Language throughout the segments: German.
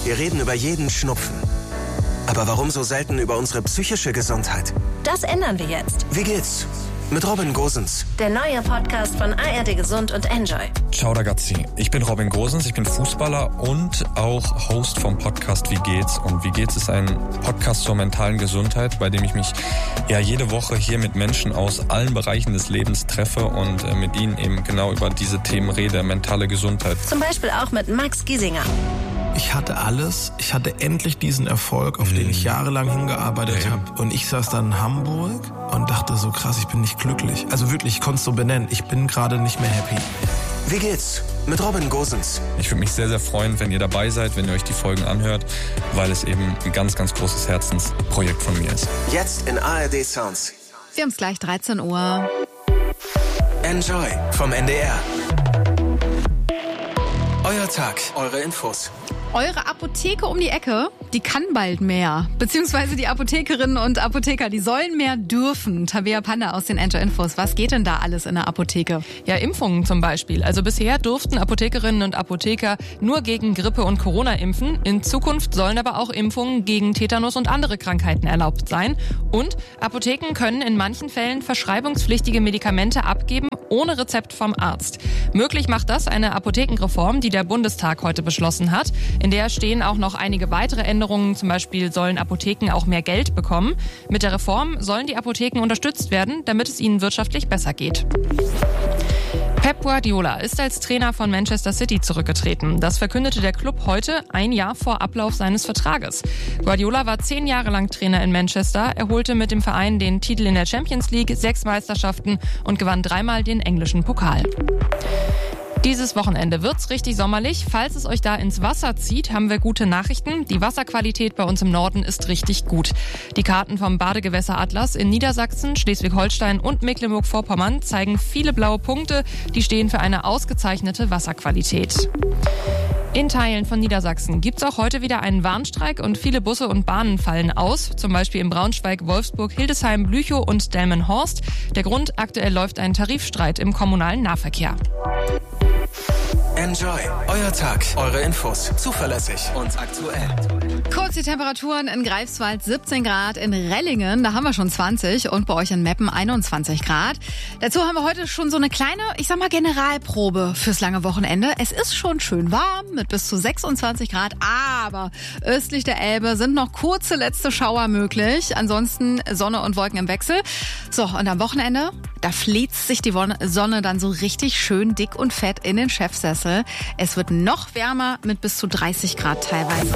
Wir reden über jeden Schnupfen. Aber warum so selten über unsere psychische Gesundheit? Das ändern wir jetzt. Wie geht's? Mit Robin Gosens. Der neue Podcast von ARD Gesund und Enjoy. Ciao ragazzi, ich bin Robin Gosens, ich bin Fußballer und auch Host vom Podcast Wie geht's? Und Wie geht's ist ein Podcast zur mentalen Gesundheit, bei dem ich mich jede Woche hier mit Menschen aus allen Bereichen des Lebens treffe und mit ihnen eben genau über diese Themen rede, mentale Gesundheit. Zum Beispiel auch mit Max Giesinger. Ich hatte alles. Ich hatte endlich diesen Erfolg, auf den ich jahrelang hingearbeitet habe. Und ich saß dann in Hamburg und dachte so, krass, ich bin nicht glücklich. Also wirklich, ich konnte es so benennen. Ich bin gerade nicht mehr happy. Wie geht's? Mit Robin Gosens. Ich würde mich sehr, sehr freuen, wenn ihr dabei seid, wenn ihr euch die Folgen anhört, weil es eben ein ganz, ganz großes Herzensprojekt von mir ist. Jetzt in ARD Sounds. Wir haben es gleich 13 Uhr. Enjoy vom NDR. Euer Tag, eure Infos. Eure Apotheke um die Ecke, die kann bald mehr. Beziehungsweise die Apothekerinnen und Apotheker, die sollen mehr dürfen. Tabea Panda aus den Enjoy Infos. Was geht denn da alles in der Apotheke? Ja, Impfungen zum Beispiel. Also bisher durften Apothekerinnen und Apotheker nur gegen Grippe und Corona impfen. In Zukunft sollen aber auch Impfungen gegen Tetanus und andere Krankheiten erlaubt sein. Und Apotheken können in manchen Fällen verschreibungspflichtige Medikamente abgeben, ohne Rezept vom Arzt. Möglich macht das eine Apothekenreform, die der Bundestag heute beschlossen hat. In der stehen auch noch einige weitere Änderungen. Zum Beispiel sollen Apotheken auch mehr Geld bekommen. Mit der Reform sollen die Apotheken unterstützt werden, damit es ihnen wirtschaftlich besser geht. Pep Guardiola ist als Trainer von Manchester City zurückgetreten. Das verkündete der Club heute, ein Jahr vor Ablauf seines Vertrages. Guardiola war 10 Jahre lang Trainer in Manchester. Er holte mit dem Verein den Titel in der Champions League, 6 Meisterschaften und gewann 3-mal den englischen Pokal. Dieses Wochenende wird's richtig sommerlich. Falls es euch da ins Wasser zieht, haben wir gute Nachrichten. Die Wasserqualität bei uns im Norden ist richtig gut. Die Karten vom Badegewässer Atlas in Niedersachsen, Schleswig-Holstein und Mecklenburg-Vorpommern zeigen viele blaue Punkte. Die stehen für eine ausgezeichnete Wasserqualität. In Teilen von Niedersachsen gibt's auch heute wieder einen Warnstreik und viele Busse und Bahnen fallen aus. Zum Beispiel in Braunschweig, Wolfsburg, Hildesheim, Blüchow und Delmenhorst. Der Grund: aktuell läuft ein Tarifstreit im kommunalen Nahverkehr. Enjoy. Euer Tag, eure Infos. Zuverlässig und aktuell. Kurz die Temperaturen in Greifswald 17 Grad, in Rellingen, da haben wir schon 20 und bei euch in Meppen 21 Grad. Dazu haben wir heute schon so eine kleine, Generalprobe fürs lange Wochenende. Es ist schon schön warm mit bis zu 26 Grad, aber östlich der Elbe sind noch kurze letzte Schauer möglich. Ansonsten Sonne und Wolken im Wechsel. So, und am Wochenende, da fliegt sich die Sonne dann so richtig schön dick und fett in den Chefsessel. Es wird noch wärmer mit bis zu 30 Grad teilweise.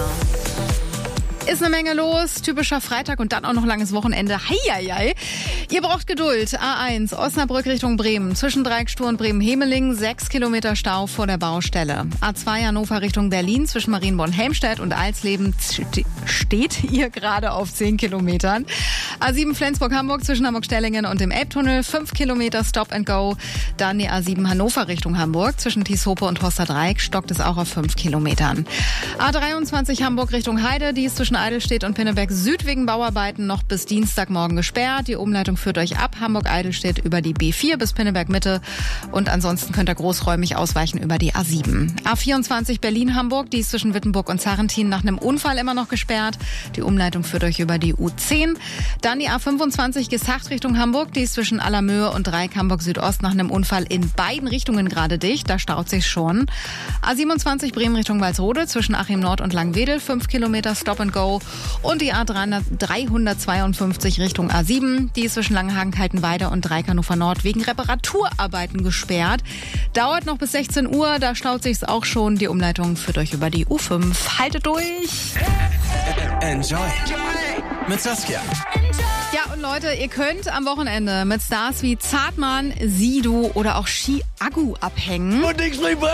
Ist eine Menge los, typischer Freitag und dann auch noch langes Wochenende. Heieiei. Ihr braucht Geduld. A1, Osnabrück Richtung Bremen. Zwischen Dreieckstur und Bremen-Hemeling 6 Kilometer Stau vor der Baustelle. A2 Hannover Richtung Berlin. Zwischen Marienborn-Helmstedt und Alsleben steht ihr gerade auf 10 Kilometern. A7 Flensburg-Hamburg zwischen Hamburg-Stellingen und dem Elbtunnel. 5 Kilometer Stop and Go. Dann die A7 Hannover Richtung Hamburg. Zwischen Tieshope und Horster Dreieck stockt es auch auf 5 Kilometern. A23 Hamburg Richtung Heide. Die ist zwischen Eidelstedt und Pinneberg Süd wegen Bauarbeiten noch bis Dienstagmorgen gesperrt. Die Umleitung führt euch ab Hamburg-Eidelstedt über die B4 bis Pinneberg Mitte und ansonsten könnt ihr großräumig ausweichen über die A7. A24 Berlin-Hamburg, die ist zwischen Wittenburg und Zarrentin nach einem Unfall immer noch gesperrt. Die Umleitung führt euch über die U10. Dann die A25 Gesacht Richtung Hamburg, die ist zwischen Allermöhe und Dreieck Hamburg Südost nach einem Unfall in beiden Richtungen gerade dicht. Da staut sich schon. A27 Bremen Richtung Walsrode zwischen Achim Nord und Langwedel 5 Kilometer Stop and Go. Und die A352 Richtung A7, die ist zwischen Langenhagen-Kaltenweide und Dreieck-Hannover Nord wegen Reparaturarbeiten gesperrt. Dauert noch bis 16 Uhr, da staut sich's auch schon. Die Umleitung führt euch über die U5. Haltet durch! Enjoy. Mit Saskia. Ja, und Leute, ihr könnt am Wochenende mit Stars wie Zartmann, Sido oder auch Chiagu abhängen. Und ich liebe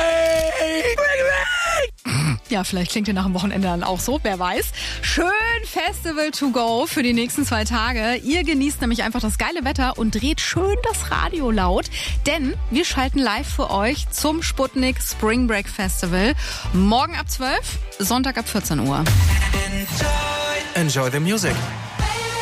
Ja, vielleicht klingt ihr nach dem Wochenende dann auch so, wer weiß. Schön Festival to go für die nächsten 2 Tage. Ihr genießt nämlich einfach das geile Wetter und dreht schön das Radio laut, denn wir schalten live für euch zum Sputnik Spring Break Festival. Morgen ab 12, Sonntag ab 14 Uhr. Enjoy the music.